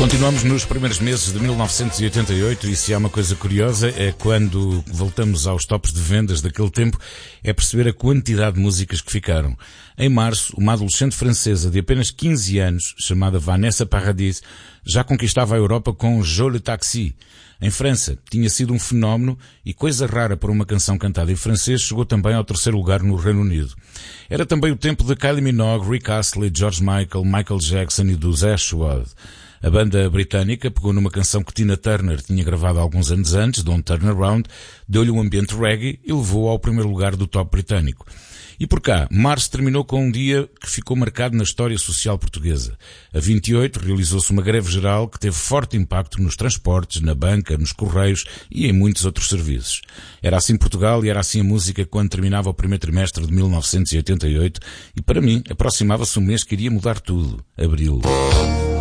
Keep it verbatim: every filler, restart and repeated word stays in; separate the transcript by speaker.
Speaker 1: Continuamos nos primeiros meses de mil novecentos e oitenta e oito e se há uma coisa curiosa é quando voltamos aos tops de vendas daquele tempo é perceber a quantidade de músicas que ficaram. Em março, uma adolescente francesa de apenas quinze anos, chamada Vanessa Paradis, já conquistava a Europa com Je le Taxi. Em França, tinha sido um fenómeno e coisa rara para uma canção cantada em francês, chegou também ao terceiro lugar no Reino Unido. Era também o tempo de Kylie Minogue, Rick Astley, George Michael, Michael Jackson e dos Ashwood. A banda britânica pegou numa canção que Tina Turner tinha gravado alguns anos antes, Don't Turn Around, deu-lhe um ambiente reggae e levou ao primeiro lugar do top britânico. E por cá, março terminou com um dia que ficou marcado na história social portuguesa. A vinte e oito realizou-se uma greve geral que teve forte impacto nos transportes, na banca, nos correios e em muitos outros serviços. Era assim Portugal e era assim a música quando terminava o primeiro trimestre de mil novecentos e oitenta e oito e para mim aproximava-se um mês que iria mudar tudo, abril.